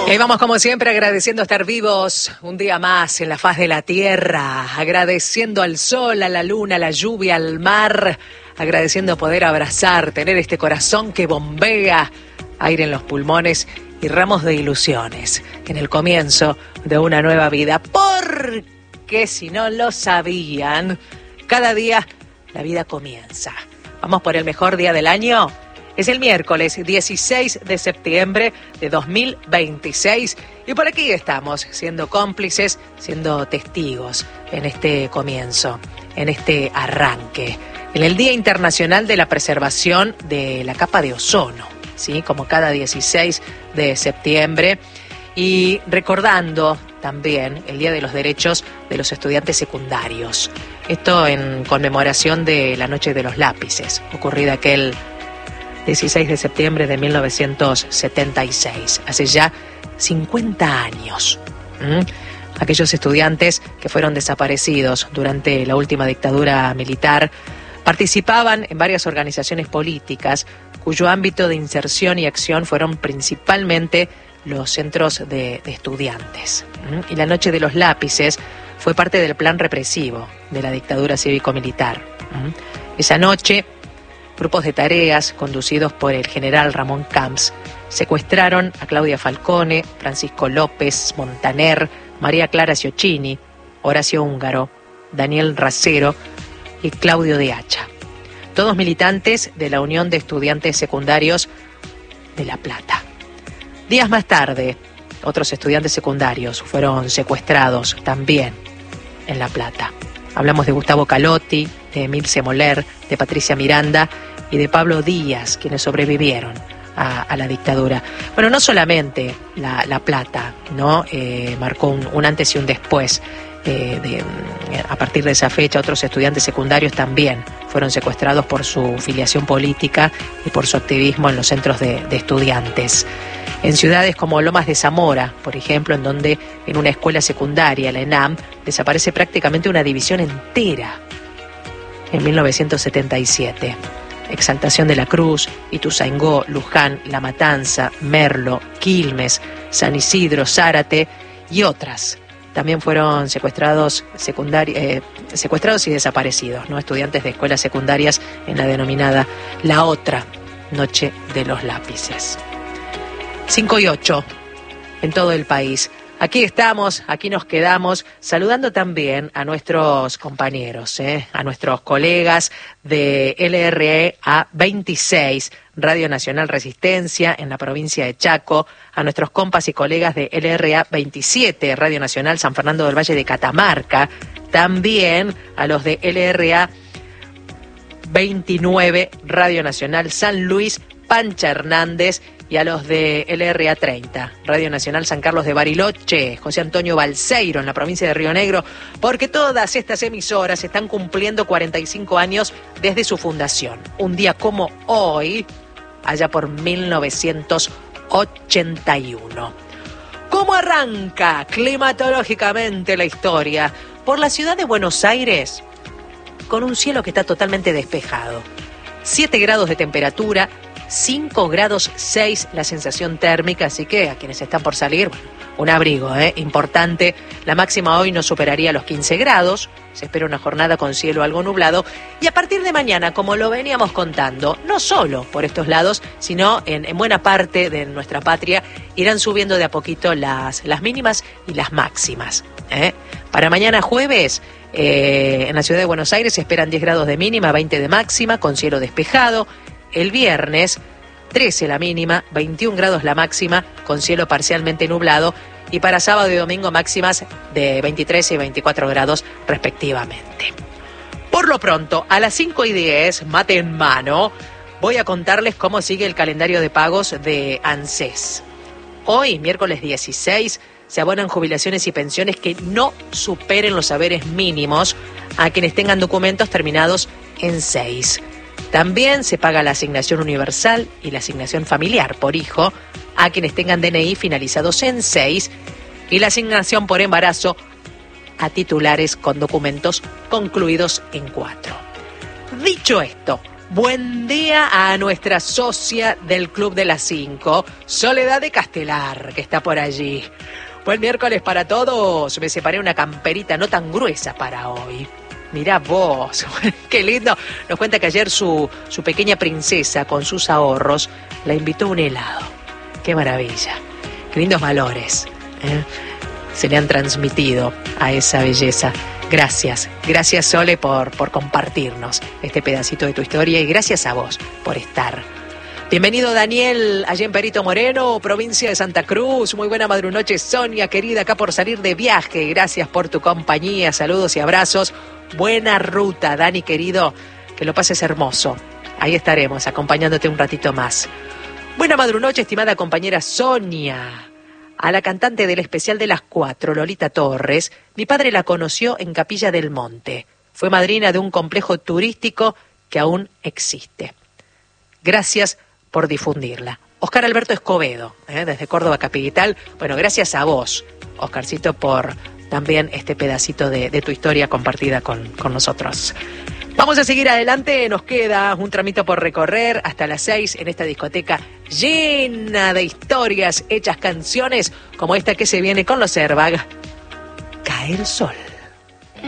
Y ahí vamos como siempre agradeciendo estar vivos un día más en la faz de la tierra, agradeciendo al sol, a la luna, a la lluvia, al mar, agradeciendo poder abrazar, tener este corazón que bombea aire en los pulmones y ramos de ilusiones en el comienzo de una nueva vida. Porque si no lo sabían, cada día la vida comienza. Vamos por el mejor día del año. Es el miércoles 16 de septiembre de 2026 y por aquí estamos siendo cómplices, siendo testigos en este comienzo, en este arranque, en el Día Internacional de la Preservación de la Capa de Ozono, ¿sí? Como cada 16 de septiembre y recordando también el Día de los Derechos de los Estudiantes Secundarios. Esto en conmemoración de la Noche de los Lápices, ocurrida aquel 16 de septiembre de 1976, hace ya 50 años. Aquellos estudiantes que fueron desaparecidos durante la última dictadura militar participaban en varias organizaciones políticas cuyo ámbito de inserción y acción fueron principalmente los centros de estudiantes. Y la Noche de los Lápices fue parte del plan represivo de la dictadura cívico-militar. Esa noche, grupos de tareas conducidos por el general Ramón Camps secuestraron a Claudia Falcone, Francisco López, Montaner, María Clara Ciocchini, Horacio Húngaro, Daniel Racero y Claudio de Hacha. Todos militantes de la Unión de Estudiantes Secundarios de La Plata. Días más tarde, otros estudiantes secundarios fueron secuestrados también en La Plata. Hablamos de Gustavo Calotti, de Emilce Moler, de Patricia Miranda y de Pablo Díaz, quienes sobrevivieron a la dictadura. Bueno, no solamente La Plata, ¿no? Marcó un antes y un después. A partir de esa fecha, otros estudiantes secundarios también fueron secuestrados por su filiación política y por su activismo en los centros de estudiantes. En ciudades como Lomas de Zamora, por ejemplo, en donde en una escuela secundaria, la ENAM, desaparece prácticamente una división entera en 1977. Exaltación de la Cruz, Ituzaingó, Luján, La Matanza, Merlo, Quilmes, San Isidro, Zárate y otras. También fueron secuestrados y desaparecidos, ¿no? Estudiantes de escuelas secundarias en la denominada La Otra Noche de los Lápices. 5 y 8 en todo el país. Aquí estamos, aquí nos quedamos, saludando también a nuestros compañeros, a nuestros colegas de LRA 26, Radio Nacional Resistencia, en la provincia de Chaco, a nuestros compas y colegas de LRA 27, Radio Nacional San Fernando del Valle de Catamarca, también a los de LRA 29, Radio Nacional San Luis, Pancha Hernández, y a los de LRA 30, Radio Nacional San Carlos de Bariloche, José Antonio Balseiro, en la provincia de Río Negro, porque todas estas emisoras están cumpliendo 45 años desde su fundación. Un día como hoy, allá por 1981. ¿Cómo arranca climatológicamente la historia? Por la ciudad de Buenos Aires, con un cielo que está totalmente despejado. 7 grados de temperatura, 5 grados 6 la sensación térmica, así que a quienes están por salir, bueno, un abrigo importante. La máxima hoy no superaría los 15 grados, se espera una jornada con cielo algo nublado y a partir de mañana, como lo veníamos contando, no solo por estos lados, sino en buena parte de nuestra patria, irán subiendo de a poquito las mínimas y las máximas. Para mañana jueves, en la ciudad de Buenos Aires se esperan 10 grados de mínima, 20 de máxima, con cielo despejado. El viernes, 13 la mínima, 21 grados la máxima, con cielo parcialmente nublado. Y para sábado y domingo máximas de 23 y 24 grados respectivamente. Por lo pronto, a las 5:10, mate en mano, voy a contarles cómo sigue el calendario de pagos de ANSES. Hoy, miércoles 16, se abonan jubilaciones y pensiones que no superen los haberes mínimos a quienes tengan documentos terminados en 6. También se paga la asignación universal y la asignación familiar por hijo a quienes tengan DNI finalizados en 6 y la asignación por embarazo a titulares con documentos concluidos en 4. Dicho esto, Buen día a nuestra socia del Club de las 5, Soledad de Castelar, que está por allí. Buen miércoles para todos. Me separé una camperita no tan gruesa para hoy. Mirá vos, qué lindo. Nos cuenta que ayer su pequeña princesa, con sus ahorros, la invitó a un helado. Qué maravilla. Qué lindos valores se le han transmitido a esa belleza. Gracias Sole por compartirnos este pedacito de tu historia y gracias a vos por estar. Bienvenido Daniel, allá en Perito Moreno, provincia de Santa Cruz. Muy buena madrunoche Sonia, querida, acá por salir de viaje. Gracias por tu compañía, saludos y abrazos. Buena ruta, Dani querido, que lo pases hermoso. Ahí estaremos acompañándote un ratito más. Buena madrunoche, estimada compañera Sonia. A la cantante del especial de las 4, Lolita Torres, mi padre la conoció en Capilla del Monte. Fue madrina de un complejo turístico que aún existe. Gracias por difundirla. Oscar Alberto Escobedo, desde Córdoba Capital. Bueno, gracias a vos, Oscarcito, por también este pedacito de tu historia compartida con nosotros. Vamos a seguir adelante, nos queda un tramito por recorrer hasta las 6 en esta discoteca llena de historias, hechas canciones como esta que se viene con los Airbag, Cae el Sol.